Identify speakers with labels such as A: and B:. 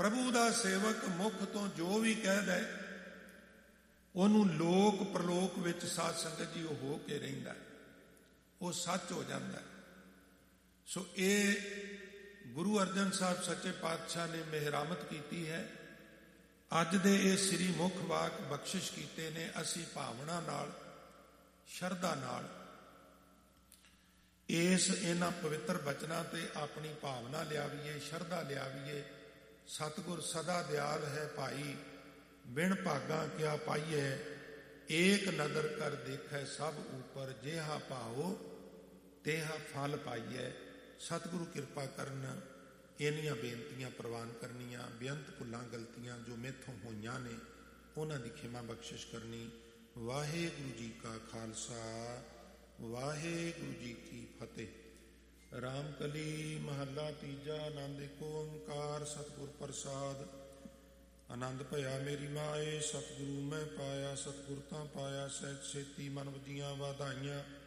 A: ਪ੍ਰਭੂ ਦਾ ਸੇਵਕ ਮੁਖ ਤੋਂ ਜੋ ਵੀ ਕਹਿ ਦੇ ਉਹਨੂੰ ਲੋਕ ਪ੍ਰਲੋਕ ਵਿੱਚ ਸਾਧ ਸੰਗਤ ਜੀ ਉਹ ਹੋ ਕੇ ਰਹਿੰਦਾ, ਉਹ ਸੱਚ ਹੋ ਜਾਂਦਾ। ਸੋ ਇਹ ਗੁਰੂ ਅਰਜਨ ਸਾਹਿਬ ਸੱਚੇ ਪਾਤਸ਼ਾਹ ਨੇ ਮਿਹਰਾਮਤ ਕੀਤੀ ਹੈ। ਅੱਜ ਦੇ ਇਹ ਸ੍ਰੀ ਮੁਖ ਵਾਕ ਬਖਸ਼ਿਸ਼ ਕੀਤੇ ਨੇ, ਅਸੀਂ ਭਾਵਨਾ ਨਾਲ, ਸ਼ਰਧਾ ਨਾਲ ਇਹਨਾਂ ਪਵਿੱਤਰ ਬਚਨਾਂ ਤੇ ਆਪਣੀ ਭਾਵਨਾ ਲਿਆਵੀਏ, ਸ਼ਰਧਾ ਲਿਆਵੀਏ। ਸਤਿਗੁਰ ਸਦਾ ਦਿਆਲ ਹੈ ਭਾਈ, ਬਿਨ ਭਾਗਾ ਕਿਆ ਪਾਈਏ, ਏਕ ਨਦਰ ਕਰ ਦੇਖੈ ਸਭ ਉਪਰ, ਜਿਹਾ ਭਾਓ ਤੇਹਾ ਫਲ ਪਾਈਏ। ਸਤਿਗੁਰੂ ਕਿਰਪਾ ਕਰਨ, ਇੰਨੀਆਂ ਬੇਨਤੀਆਂ ਪ੍ਰਵਾਨ ਕਰਨੀਆਂ, ਬੇਅੰਤ ਭੁੱਲਾਂ ਗਲਤੀਆਂ ਜੋ ਮੈਥੋਂ ਹੋਈਆਂ ਨੇ ਉਹਨਾਂ ਦੀ ਖਿਮਾ ਬਖਸ਼ਿਸ਼ ਕਰਨੀ। ਵਾਹਿਗੁਰੂ ਜੀ ਕਾ ਖਾਲਸਾ, ਵਾਹਿਗੁਰੂ ਜੀ ਕੀ ਫਤਿਹ। ਰਾਮ ਕਲੀ ਮਹੱਲਾ ਤੀਜਾ। ਆਨੰਦ ਏਕ ਓੰਕਾਰ ਸਤਿਗੁਰ ਪ੍ਰਸਾਦ। ਆਨੰਦ ਭਇਆ ਮੇਰੀ ਮਾਏ, ਸਤਿਗੁਰੂ ਮੈਂ ਪਾਇਆ, ਸਤਿਗੁਰ ਤਾਂ ਪਾਇਆ, ਸਹਿਜ ਛੇਤੀ ਮਨ ਵਜੀਆਂ ਵਾਧਾਈਆਂ।